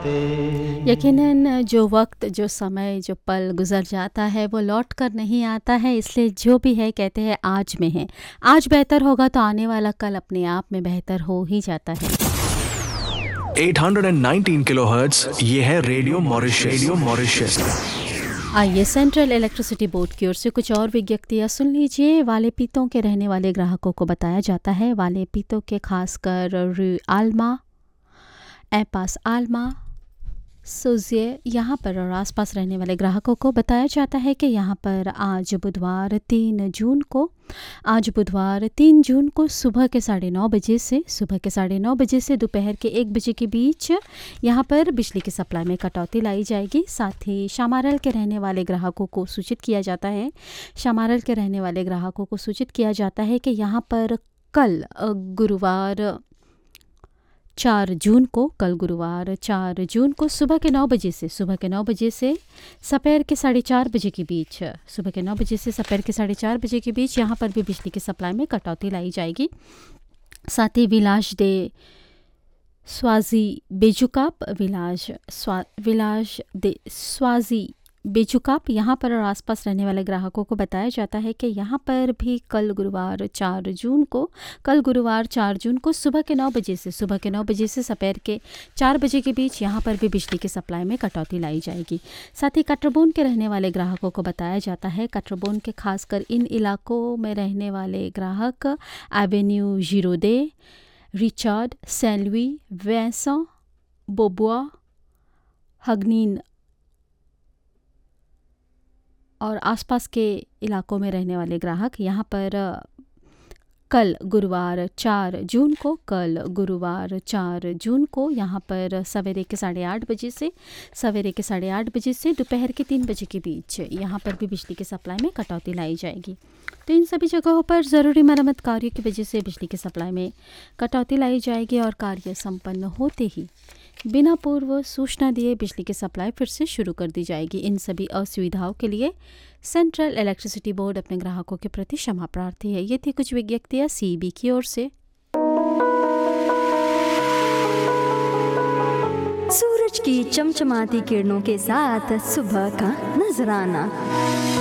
यकीनन जो वक्त, जो समय, जो पल गुज़र जाता है वो लौट कर नहीं आता है, इसलिए जो भी है कहते हैं आज में है। आज बेहतर होगा तो आने वाला कल अपने आप में बेहतर हो ही जाता है। 819 किलोहर्ट्ज़ ये है रेडियो मॉरिशस। आइए सेंट्रल इलेक्ट्रिसिटी बोर्ड की ओर से कुछ और विज्ञप्तियाँ सुन लीजिए। वाले पीतों के रहने वाले ग्राहकों को बताया जाता है, वाले पीतों के खासकर रू आल्मा, एपास आल्मा, सोजिए यहाँ पर और आसपास रहने वाले ग्राहकों को बताया जाता है कि यहाँ पर आज बुधवार 3 जून को सुबह के 9:30 बजे से दोपहर के 1 बजे के बीच यहाँ पर बिजली की सप्लाई में कटौती लाई जाएगी। साथ ही शामारल के रहने वाले ग्राहकों को सूचित किया जाता है कि यहाँ पर कल गुरुवार 4 जून को सुबह के 9 बजे से दोपहर के 4:30 बजे के बीच यहाँ पर भी बिजली की सप्लाई में कटौती लाई जाएगी। साथ ही विलास दे स्वाजी बेचुकाप यहाँ पर और आसपास रहने वाले ग्राहकों को बताया जाता है कि यहाँ पर भी कल गुरुवार 4 जून को सुबह के 9 बजे से दोपहर के 4 बजे के बीच यहाँ पर भी बिजली की सप्लाई में कटौती लाई जाएगी। साथ ही कटरबोन के रहने वाले ग्राहकों को बताया जाता है, कटरबोन के खासकर इन इलाकों में रहने वाले ग्राहक एवेन्यू जीरोदे, रिचार्ड, सेंट लुई, वैसा, बोबुआ, हगनीन और आसपास के इलाकों में रहने वाले ग्राहक यहाँ पर कल गुरुवार 4 जून को यहाँ पर सवेरे के 8:30 बजे से दोपहर के 3 बजे के बीच यहाँ पर भी बिजली की सप्लाई में कटौती लाई जाएगी। तो इन सभी जगहों पर ज़रूरी मरम्मत कार्यों की वजह से बिजली की सप्लाई में कटौती लाई जाएगी और कार्य संपन्न होते ही बिना पूर्व सूचना दिए बिजली की सप्लाई फिर से शुरू कर दी जाएगी। इन सभी असुविधाओं के लिए सेंट्रल इलेक्ट्रिसिटी बोर्ड अपने ग्राहकों के प्रति क्षमा प्रार्थी है। ये थी कुछ विज्ञप्तियाँ सीबी की ओर से। सूरज की चमचमाती किरणों के साथ सुबह का नजराना।